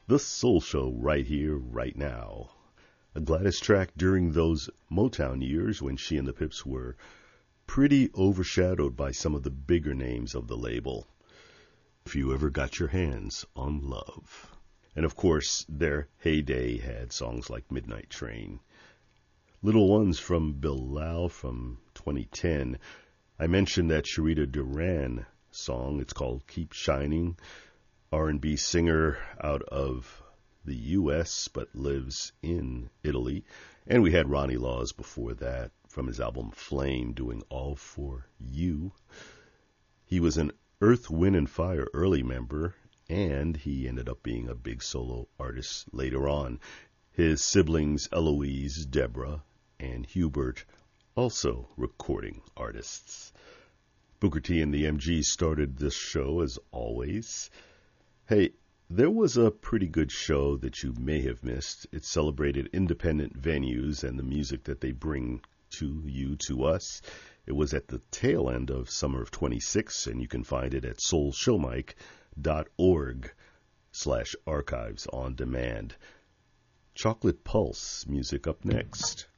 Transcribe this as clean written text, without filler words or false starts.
The Soul Show right here, right now. A Gladys track during those Motown years when she and the Pips were pretty overshadowed by some of the bigger names of the label. If you ever got your hands on Love. And of course, their heyday had songs like Midnight Train. Little Ones from Bilal from 2010. I mentioned that Sharita Duran song. It's called Keep Shining. R&B singer out of the U.S. but lives in Italy. And we had Ronnie Laws before that from his album Flame doing All For You. He was an Earth, Wind & Fire early member, and he ended up being a big solo artist later on. His siblings Eloise, Deborah, and Hubert also recording artists. Booker T and the MGs started this show as always. Hey, there was a pretty good show that you may have missed. It celebrated independent venues and the music that they bring to you, to us. It was at the tail end of summer of 26, and you can find it at soulshowmike.org/archives on demand. Chocolate Pulse music up next.